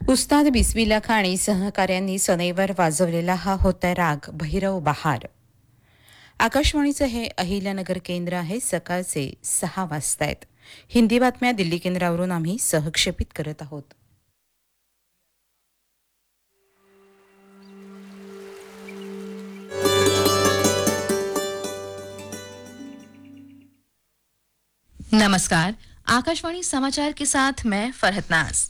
उस्ताद बिस्मिल्ला खान आणि सहकाऱ्यांनी सनईवर वाजवलेला हा होता राग भैरव बहार. आकाशवाणीचं हे अहिल्यानगर केंद्र आहे. सकाळचे 6 वाजतायत. हिंदी बातम्या दिल्ली केंद्रावरून आम्ही सहक्षेपित करत आहोत. नमस्कार। आकाशवाणी समाचार के साथ मैं फरहत नाज।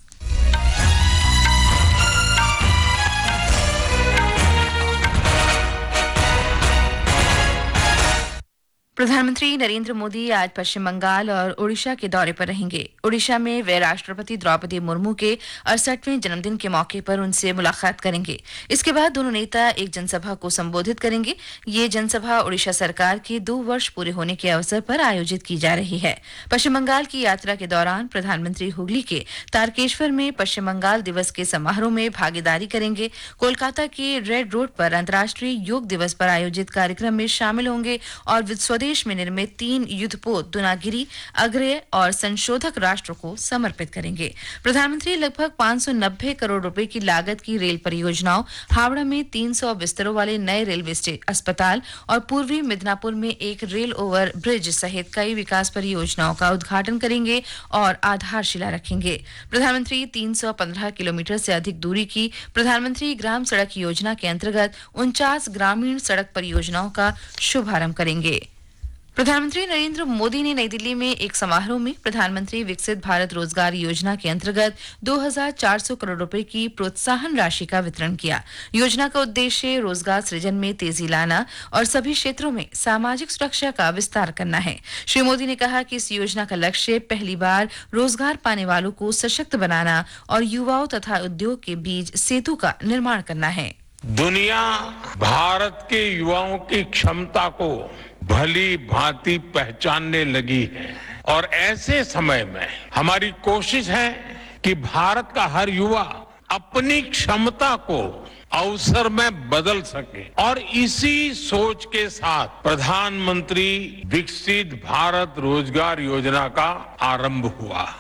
प्रधानमंत्री नरेंद्र मोदी आज पश्चिम बंगाल और ओडिशा के दौरे पर रहेंगे। ओडिशा में वे राष्ट्रपति द्रौपदी मुर्मू के 68वें जन्मदिन के मौके पर उनसे मुलाकात करेंगे। इसके बाद दोनों नेता एक जनसभा को संबोधित करेंगे। ये जनसभा ओडिशा सरकार के 2 वर्ष पूरे होने के अवसर पर आयोजित की जा रही है। पश्चिम बंगाल की यात्रा के दौरान प्रधानमंत्री हुगली के तारकेश्वर में पश्चिम बंगाल दिवस के समारोह में भागीदारी करेंगे। कोलकाता के रेड रोड पर अंतर्राष्ट्रीय योग दिवस पर आयोजित कार्यक्रम में शामिल होंगे और स्वदेश में निर्मित 3 युद्धपोत दुनागिरी, अग्रय और संशोधक राष्ट्र को समर्पित करेंगे। प्रधानमंत्री लगभग 590 करोड़ रुपए की लागत की रेल परियोजनाओं, हावड़ा में 300 बिस्तरों वाले नए रेलवे अस्पताल और पूर्वी मिदनापुर में एक रेल ओवर ब्रिज सहित कई विकास परियोजनाओं का उद्घाटन करेंगे और आधारशिला रखेंगे। प्रधानमंत्री 315 किलोमीटर से अधिक दूरी की प्रधानमंत्री ग्राम सड़क योजना के अंतर्गत 49 ग्रामीण सड़क परियोजनाओं का शुभारंभ करेंगे। प्रधानमंत्री नरेंद्र मोदी ने नई दिल्ली में एक समारोह में प्रधानमंत्री विकसित भारत रोजगार योजना के अंतर्गत 2400 करोड़ रुपए की प्रोत्साहन राशि का वितरण किया। योजना का उद्देश्य रोजगार सृजन में तेजी लाना और सभी क्षेत्रों में सामाजिक सुरक्षा का विस्तार करना है। श्री मोदी ने कहा कि इस योजना का लक्ष्य पहली बार रोजगार पाने वालों को सशक्त बनाना और युवाओं तथा उद्योग के बीच सेतु का निर्माण करना है। दुनिया भारत के युवाओं की क्षमता को भली भांति पहचानने लगी है और ऐसे समय में हमारी कोशिश है कि भारत का हर युवा अपनी क्षमता को अवसर में बदल सके और इसी सोच के साथ प्रधानमंत्री विकसित भारत रोजगार योजना का आरंभ हुआ।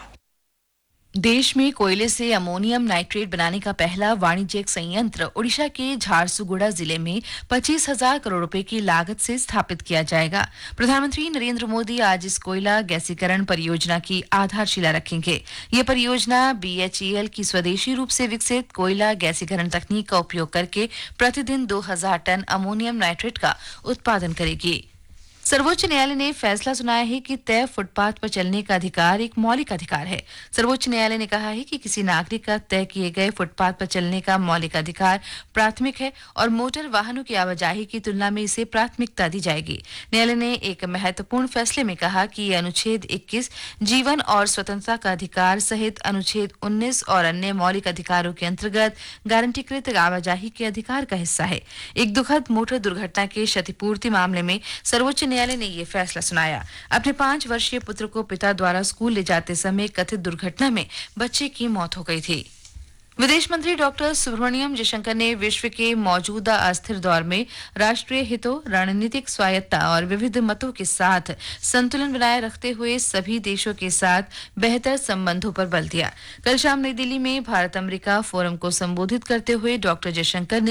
देश में कोयले से अमोनियम नाइट्रेट बनाने का पहला वाणिज्यिक संयंत्र ओडिशा के झारसुगुड़ा जिले में 25,000 करोड़ रुपए की लागत से स्थापित किया जाएगा। प्रधानमंत्री नरेंद्र मोदी आज इस कोयला गैसीकरण परियोजना की आधारशिला रखेंगे। ये परियोजना BHEL की स्वदेशी रूप से विकसित कोयला गैसीकरण तकनीक का उपयोग करके प्रतिदिन 2,000 टन अमोनियम नाइट्रेट का उत्पादन करेगी। सर्वोच्च न्यायालय ने फैसला सुनाया है कि तय फुटपाथ पर चलने का अधिकार एक मौलिक अधिकार है। सर्वोच्च न्यायालय ने कहा है कि किसी नागरिक का तय किए गए फुटपाथ पर चलने का मौलिक अधिकार प्राथमिक है और मोटर वाहनों की आवाजाही की तुलना में इसे प्राथमिकता दी जाएगी। न्यायालय ने एक महत्वपूर्ण फैसले में कहा कि ये अनुच्छेद 21 जीवन और स्वतंत्रता का अधिकार सहित अनुच्छेद 19 और अन्य मौलिक अधिकारों के अंतर्गत गारंटीकृत आवाजाही के अधिकार का हिस्सा है। एक दुखद मोटर दुर्घटना के क्षतिपूर्ति मामले में सर्वोच्च न्यायालय ने यह फैसला सुनाया। अपने 5 वर्षीय पुत्र को पिता द्वारा स्कूल ले जाते समय कथित दुर्घटना में बच्चे की मौत हो गई थी। विदेश मंत्री डॉक्टर सुब्रमण्यम जयशंकर ने विश्व के मौजूदा अस्थिर दौर में राष्ट्रीय हितों, रणनीतिक स्वायत्ता और विविध मतों के साथ संतुलन बनाए रखते हुए सभी देशों के साथ बेहतर संबंधों पर बल दिया। कल शाम नई दिल्ली में भारत अमेरिका फोरम को संबोधित करते हुए डॉक्टर जयशंकर ने